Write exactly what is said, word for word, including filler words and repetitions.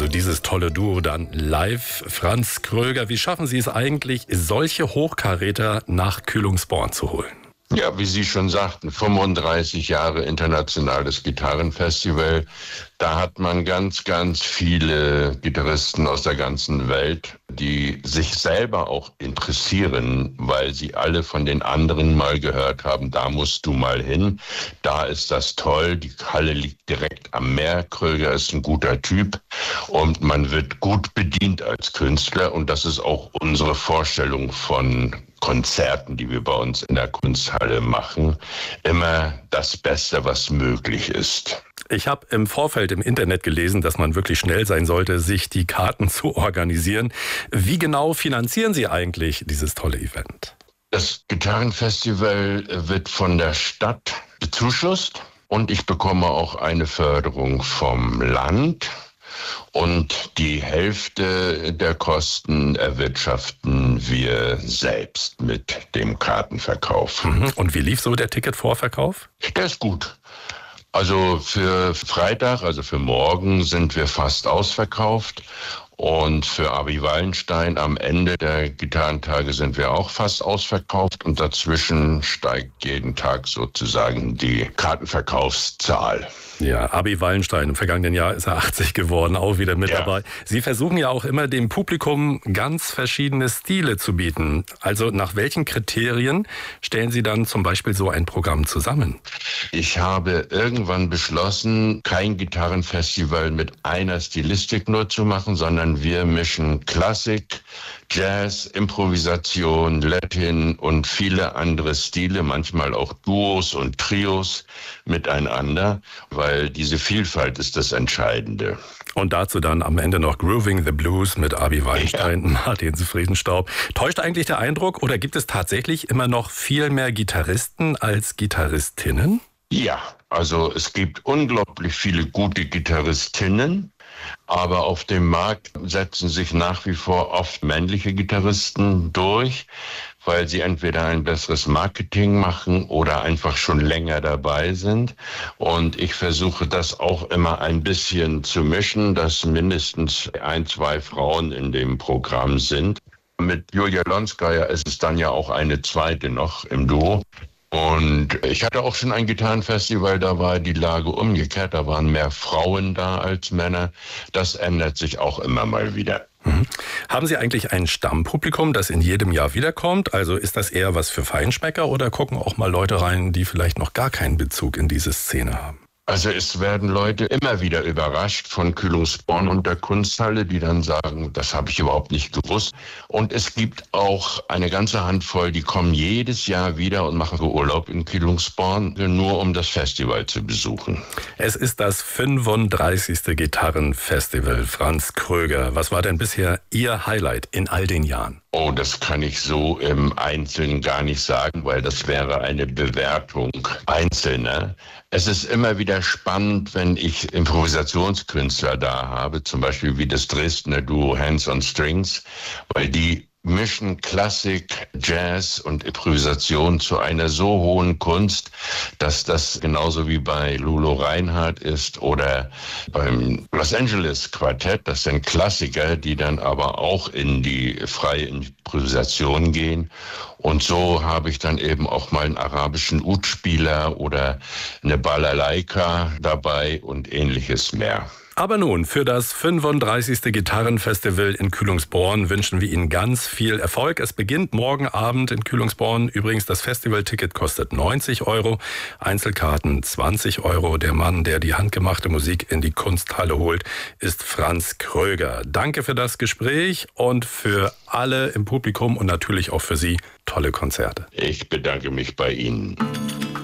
Also dieses tolle Duo dann live. Franz Kröger, wie schaffen Sie es eigentlich, solche Hochkaräter nach Kühlungsborn zu holen? Ja, wie Sie schon sagten, fünfunddreißig Jahre internationales Gitarrenfestival. Da hat man ganz, ganz viele Gitarristen aus der ganzen Welt, die sich selber auch interessieren, weil sie alle von den anderen mal gehört haben, da musst du mal hin, da ist das toll, die Halle liegt direkt am Meer, Kröger ist ein guter Typ und man wird gut bedient als Künstler und das ist auch unsere Vorstellung von Konzerten, die wir bei uns in der Kunsthalle machen, immer das Beste, was möglich ist. Ich habe im Vorfeld im Internet gelesen, dass man wirklich schnell sein sollte, sich die Karten zu organisieren. Wie genau finanzieren Sie eigentlich dieses tolle Event? Das Gitarrenfestival wird von der Stadt bezuschusst und ich bekomme auch eine Förderung vom Land. Und die Hälfte der Kosten erwirtschaften wir selbst mit dem Kartenverkauf. Und wie lief so der Ticketvorverkauf? Der ist gut. Also für Freitag, also für morgen sind wir fast ausverkauft. Und für Abi Wallenstein am Ende der Gitarrentage sind wir auch fast ausverkauft. Und dazwischen steigt jeden Tag sozusagen die Kartenverkaufszahl. Ja, Abi Wallenstein, im vergangenen Jahr ist er achtzig geworden, auch wieder mit ja. dabei. Sie versuchen ja auch immer dem Publikum ganz verschiedene Stile zu bieten. Also nach welchen Kriterien stellen Sie dann zum Beispiel so ein Programm zusammen? Ich habe irgendwann beschlossen, kein Gitarrenfestival mit einer Stilistik nur zu machen, sondern wir mischen Klassik, Jazz, Improvisation, Latin und viele andere Stile, manchmal auch Duos und Trios miteinander, weil diese Vielfalt ist das Entscheidende. Und dazu dann am Ende noch Grooving the Blues mit Abi Wallenstein, ja. Martin Friedenstaub. Täuscht eigentlich der Eindruck oder gibt es tatsächlich immer noch viel mehr Gitarristen als Gitarristinnen? Ja, also es gibt unglaublich viele gute Gitarristinnen. Aber auf dem Markt setzen sich nach wie vor oft männliche Gitarristen durch, weil sie entweder ein besseres Marketing machen oder einfach schon länger dabei sind. Und ich versuche das auch immer ein bisschen zu mischen, dass mindestens ein, zwei Frauen in dem Programm sind. Mit Julia Lonskaya ist es dann ja auch eine zweite noch im Duo. Und ich hatte auch schon ein Gitarrenfestival, da war die Lage umgekehrt, da waren mehr Frauen da als Männer. Das ändert sich auch immer mal wieder. Mhm. Haben Sie eigentlich ein Stammpublikum, das in jedem Jahr wiederkommt? Also ist das eher was für Feinschmecker oder gucken auch mal Leute rein, die vielleicht noch gar keinen Bezug in diese Szene haben? Also es werden Leute immer wieder überrascht von Kühlungsborn und der Kunsthalle, die dann sagen, das habe ich überhaupt nicht gewusst. Und es gibt auch eine ganze Handvoll, die kommen jedes Jahr wieder und machen Urlaub in Kühlungsborn, nur um das Festival zu besuchen. Es ist das fünfunddreißigste Gitarrenfestival. Franz Kröger, was war denn bisher Ihr Highlight in all den Jahren? Oh, das kann ich so im Einzelnen gar nicht sagen, weil das wäre eine Bewertung Einzelner. Es ist immer wieder spannend, wenn ich Improvisationskünstler da habe, zum Beispiel wie das Dresdner Duo Hands on Strings, weil die mischen Klassik, Jazz und Improvisation zu einer so hohen Kunst, dass das genauso wie bei Lulu Reinhardt ist oder beim Los Angeles Quartett. Das sind Klassiker, die dann aber auch in die freie Improvisation gehen. Und so habe ich dann eben auch mal einen arabischen Ud-Spieler oder eine Balalaika dabei und ähnliches mehr. Aber nun, für das fünfunddreißigste Gitarrenfestival in Kühlungsborn wünschen wir Ihnen ganz viel Erfolg. Es beginnt morgen Abend in Kühlungsborn. Übrigens, das Festivalticket kostet neunzig Euro, Einzelkarten zwanzig Euro. Der Mann, der die handgemachte Musik in die Kunsthalle holt, ist Franz Kröger. Danke für das Gespräch und für alle im Publikum und natürlich auch für Sie tolle Konzerte. Ich bedanke mich bei Ihnen.